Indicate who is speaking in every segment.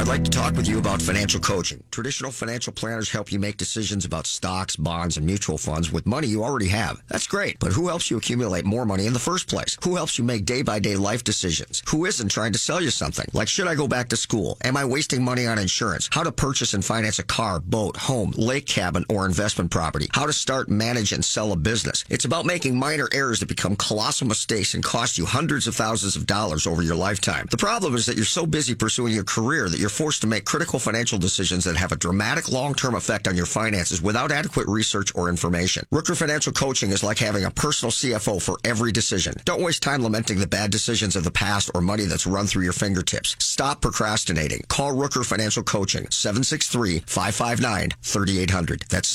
Speaker 1: like to talk with you about financial coaching. Traditional financial planners help you make decisions about stocks, bonds, and mutual funds with money you already have. That's great, but who helps you accumulate more money in the first place? Who helps you make day-by-day life decisions? Who isn't trying to sell you something? Like, should I go back to school? Am I wasting money on insurance? How to purchase and finance a car, boat, home, lake cabin, or investment property? How to start, manage, and sell a business? It's about making minor errors that become colossal mistakes and cost you hundreds of thousands of dollars over your lifetime. The problem is that you're so busy pursuing your career that you're forced to make critical financial decisions that have a dramatic long-term effect on your finances without adequate research or information. Rooker Financial Coaching is like having a personal CFO for every decision. Don't waste time lamenting the bad decisions of the past or money that's run through your fingertips. Stop procrastinating. Call Rooker Financial Coaching, 763-559-3800. That's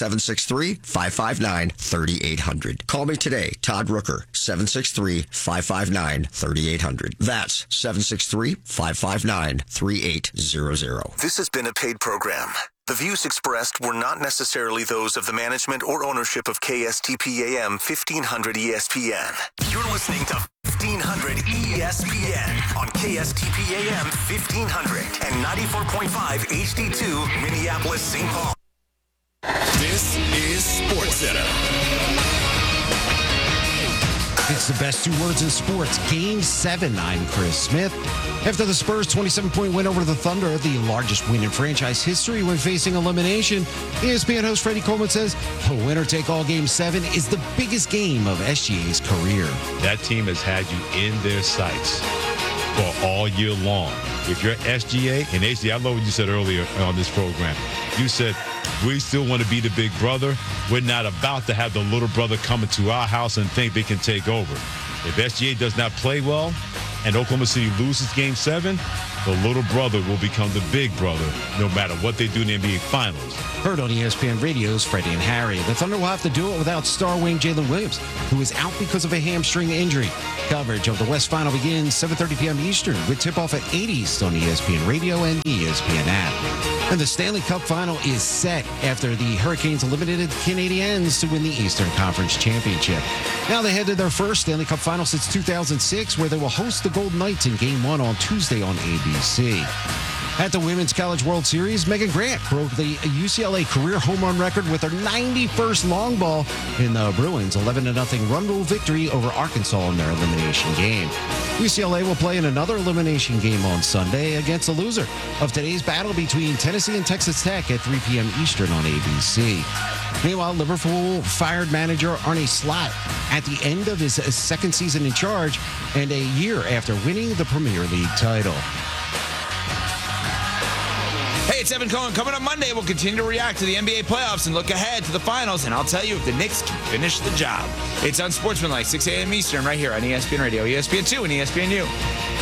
Speaker 1: 763-559-3800. Call me today, Todd Rooker, 763-559-3800. That's 763-559-3800.
Speaker 2: This has been a paid program. The views expressed were not necessarily those of the management or ownership of KSTP-AM 1500 ESPN. You're listening to 1500 ESPN on KSTP-AM 1500 and 94.5 HD2 Minneapolis, St. Paul.
Speaker 3: This is SportsCenter.
Speaker 4: It's the best two words in sports. Game 7. I'm Chris Smith. After the Spurs' 27-point win over the Thunder, the largest win in franchise history when facing elimination, ESPN host Freddie Coleman says the winner-take-all Game 7 is the biggest game of SGA's career.
Speaker 5: That team has had you in their sights for all year long. If you're SGA, and HG, I love what you said earlier on this program. You said, we still want to be the big brother. We're not about to have the little brother come into our house and think they can take over. If SGA does not play well and Oklahoma City loses Game 7, the little brother will become the big brother no matter what they do in the NBA Finals.
Speaker 4: Heard on ESPN Radio's Freddie and Harry. The Thunder will have to do it without star wing Jalen Williams, who is out because of a hamstring injury. Coverage of the West Final begins 7:30 p.m. Eastern with tip-off at 8 East on ESPN Radio and ESPN app. And the Stanley Cup Final is set after the Hurricanes eliminated the Canadiens to win the Eastern Conference Championship. Now they head to their first Stanley Cup Final since 2006, where they will host the Golden Knights in Game 1 on Tuesday on ABC. At the Women's College World Series, Megan Grant broke the UCLA career home run record with her 91st long ball in the Bruins' 11-0 run rule victory over Arkansas in their elimination game. UCLA will play in another elimination game on Sunday against the loser of today's battle between Tennessee and Texas Tech at 3 p.m. Eastern on ABC. Meanwhile, Liverpool fired manager Arne Slot at the end of his second season in charge and a year after winning the Premier League title.
Speaker 6: Hey, it's Evan Cohen. Coming up Monday, we'll continue to react to the NBA playoffs and look ahead to the finals, and I'll tell you if the Knicks can finish the job. It's Unsportsmanlike, 6 a.m. Eastern, right here on ESPN Radio, ESPN2, and ESPNU.